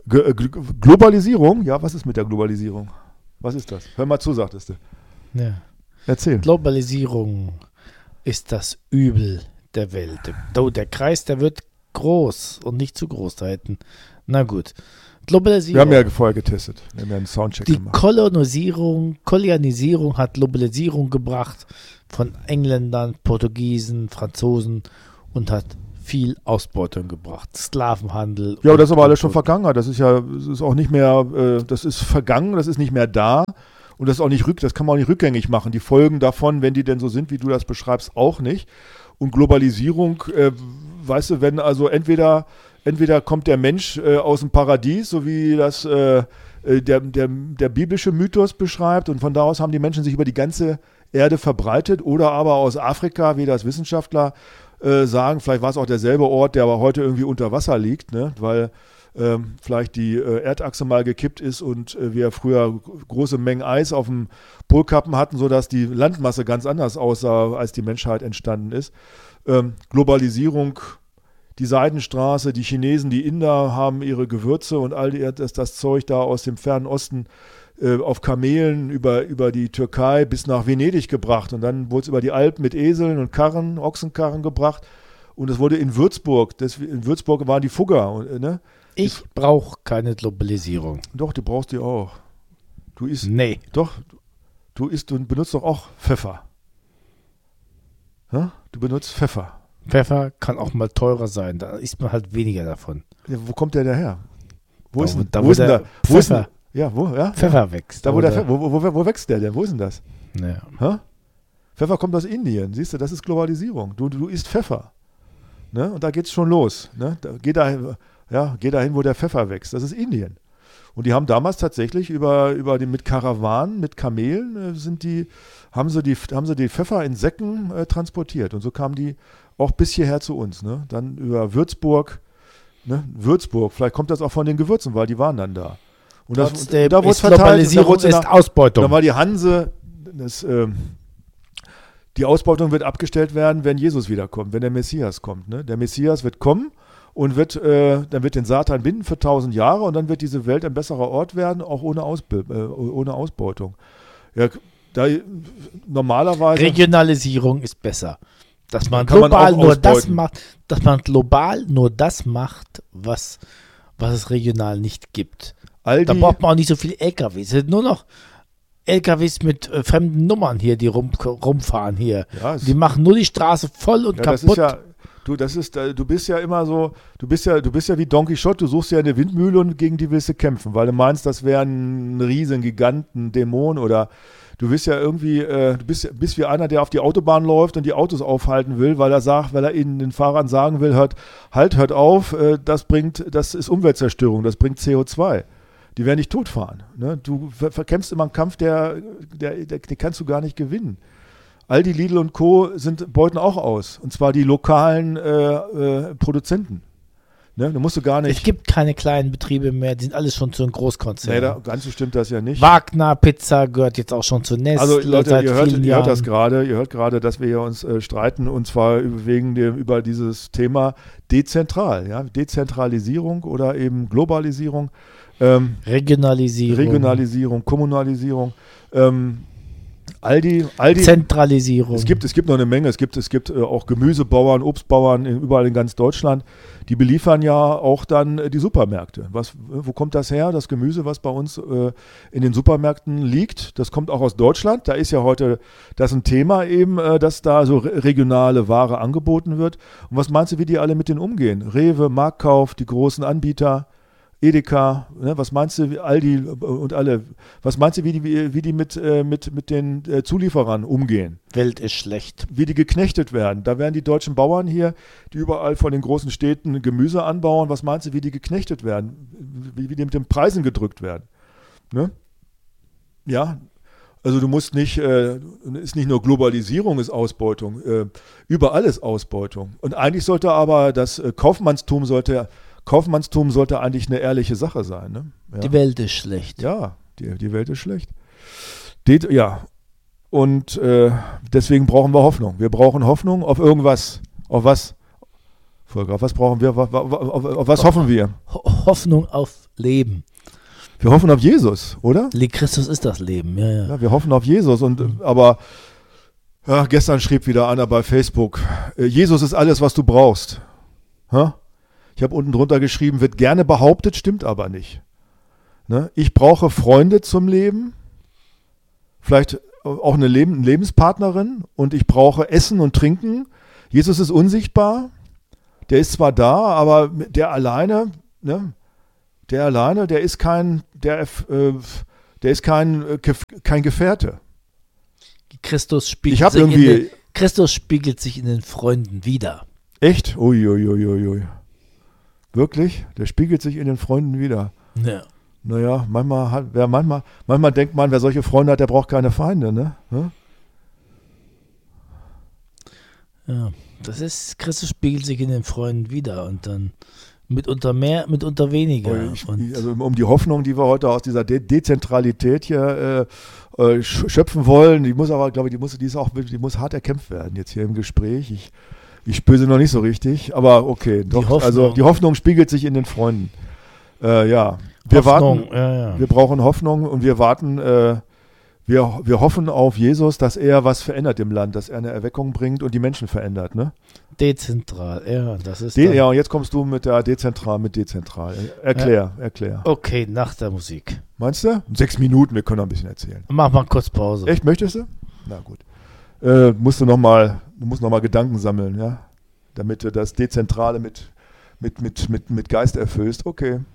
Globalisierung? Ja, was ist mit der Globalisierung? Was ist das? Hör mal zu, sagtest du. Ja. Erzähl. Globalisierung ist das Übel der Welt. Der Kreis, der wird groß und nicht zu groß da hinten. Na gut. Globalisierung. Wir haben ja vorher getestet. Wir haben ja einen Soundcheck Die gemacht. Kolonialisierung hat Globalisierung gebracht von Engländern, Portugiesen, Franzosen und hat viel Ausbeutung gebracht. Sklavenhandel. Ja, aber das ist aber alles schon vergangen. Das ist auch nicht mehr, das ist vergangen, das ist nicht mehr da. Und das ist auch nicht das kann man auch nicht rückgängig machen. Die Folgen davon, wenn die denn so sind, wie du das beschreibst, auch nicht. Und Globalisierung, weißt du, wenn also entweder kommt der Mensch aus dem Paradies, so wie das der biblische Mythos beschreibt, und von da aus haben die Menschen sich über die ganze Erde verbreitet, oder aber aus Afrika, wie das Wissenschaftler sagen, vielleicht war es auch derselbe Ort, der aber heute irgendwie unter Wasser liegt, ne? Weil vielleicht die Erdachse mal gekippt ist und wir früher große Mengen Eis auf dem Polkappen hatten, sodass die Landmasse ganz anders aussah, als die Menschheit entstanden ist. Globalisierung, die Seidenstraße, die Chinesen, die Inder haben ihre Gewürze und all das Zeug da aus dem fernen Osten auf Kamelen über die Türkei bis nach Venedig gebracht, und dann wurde es über die Alpen mit Eseln und Karren, Ochsenkarren gebracht, und es wurde in Würzburg waren die Fugger, ne? Ich brauche keine Globalisierung. Doch, du brauchst die auch. Nee. Doch, du benutzt doch auch Pfeffer. Ja? Du benutzt Pfeffer. Pfeffer kann auch mal teurer sein, da isst man halt weniger davon. Ja, wo kommt der daher? Wo ist denn Pfeffer wächst. Wo wächst der denn? Wo ist denn das? Ja. Ha? Pfeffer kommt aus Indien, siehst du, das ist Globalisierung. Du isst Pfeffer. Ne? Und da geht's schon los. Ne? Geh dahin, wo der Pfeffer wächst. Das ist Indien. Und die haben damals tatsächlich mit Karawanen, mit Kamelen, haben sie die Pfeffer in Säcken transportiert. Und so kamen die auch bis hierher zu uns. Ne? Dann über Würzburg. Ne? Würzburg, vielleicht kommt das auch von den Gewürzen, weil die waren dann da. Und da wurde es verteilt. Globalisierung ist Ausbeutung. Da war die Hanse, die Ausbeutung wird abgestellt werden, wenn Jesus wiederkommt, wenn der Messias kommt. Ne? Der Messias wird kommen und dann wird den Satan binden für 1000 Jahre, und dann wird diese Welt ein besserer Ort werden, auch ohne Ausbeutung. Ja, normalerweise... Regionalisierung ist besser. Dass man global nur das macht, was es regional nicht gibt. Da braucht man auch nicht so viele LKWs. Es sind nur noch LKWs mit fremden Nummern hier, die rumfahren hier. Ja, die machen nur die Straße voll und kaputt. Du bist ja immer so, du bist ja wie Don Quixote, du suchst ja eine Windmühle und gegen die willst du kämpfen, weil du meinst, das wäre ein riesen Giganten, Dämon, oder du bist ja irgendwie, bist wie einer, der auf die Autobahn läuft und die Autos aufhalten will, weil er ihnen den Fahrern sagen will, hört auf, das ist Umweltzerstörung, das bringt CO2. Die werden dich totfahren. Ne? Du verkämpfst immer einen Kampf, den kannst du gar nicht gewinnen. Aldi, Lidl und Co. beuten auch aus. Und zwar die lokalen Produzenten. Ne? Da musst du gar nicht. Es gibt keine kleinen Betriebe mehr, die sind alles schon zu einem Konzern. Nee, ganz so stimmt das ja nicht. Wagner Pizza gehört jetzt auch schon zu Nestle. Also Leute, ihr hört das gerade. Ihr hört gerade, dass wir hier uns streiten, und zwar über dieses Thema dezentral. Ja? Dezentralisierung oder eben Globalisierung. Regionalisierung, Kommunalisierung. Aldi. Zentralisierung. Es gibt noch eine Menge. Es gibt auch Gemüsebauern, Obstbauern überall in ganz Deutschland. Die beliefern ja auch dann die Supermärkte. Wo kommt das her? Das Gemüse, was bei uns in den Supermärkten liegt, das kommt auch aus Deutschland. Da ist ja heute das ein Thema eben, dass da so regionale Ware angeboten wird. Und was meinst du, wie die alle mit denen umgehen? Rewe, Marktkauf, die großen Anbieter, Edeka, ne, was meinst du, Aldi und alle, was meinst du, wie die mit den Zulieferern umgehen? Welt ist schlecht. Wie die geknechtet werden. Da werden die deutschen Bauern hier, die überall von den großen Städten Gemüse anbauen, was meinst du, wie die geknechtet werden? Wie die mit den Preisen gedrückt werden? Ne? Ja, also du musst nicht, ist nicht nur Globalisierung, ist Ausbeutung, überall ist Ausbeutung. Und eigentlich sollte aber das Kaufmannstum sollte eigentlich eine ehrliche Sache sein. Ne? Ja. Die Welt ist schlecht. Ja, die Welt ist schlecht. Und deswegen brauchen wir Hoffnung. Wir brauchen Hoffnung auf irgendwas. Auf was? Volker, was brauchen wir? Auf was hoffen wir? Hoffnung auf Leben. Wir hoffen auf Jesus, oder? Christus ist das Leben, ja. Ja, wir hoffen auf Jesus. Aber gestern schrieb wieder einer bei Facebook, Jesus ist alles, was du brauchst. Ich habe unten drunter geschrieben, wird gerne behauptet, stimmt aber nicht. Ne? Ich brauche Freunde zum Leben, vielleicht auch eine Lebenspartnerin, und ich brauche Essen und Trinken. Jesus ist unsichtbar, der ist zwar da, aber der alleine, ne? Der ist kein Gefährte. Christus spiegelt sich in den Freunden wider. Echt? Uiuiuiui. Wirklich? Der spiegelt sich in den Freunden wider. Ja. Naja, manchmal denkt man, wer solche Freunde hat, der braucht keine Feinde, ne? Ja, Christus spiegelt sich in den Freunden wider und dann mitunter mehr, mitunter weniger. Also um die Hoffnung, die wir heute aus dieser Dezentralität hier schöpfen wollen, die muss aber, glaube ich, die muss hart erkämpft werden jetzt hier im Gespräch. Ich spüre sie noch nicht so richtig, aber okay. Doch, also die Hoffnung spiegelt sich in den Freunden. Wir brauchen Hoffnung und wir warten, wir hoffen auf Jesus, dass er was verändert im Land, dass er eine Erweckung bringt und die Menschen verändert, ne? Dezentral, ja, das ist ja, und jetzt kommst du mit dezentral. Erklär. Okay, nach der Musik. Meinst du? 6 Minuten, wir können noch ein bisschen erzählen. Mach mal kurz Pause. Echt, möchtest du? Na gut. Du musst noch mal Gedanken sammeln, ja? Damit du das Dezentrale mit Geist erfüllst. Okay.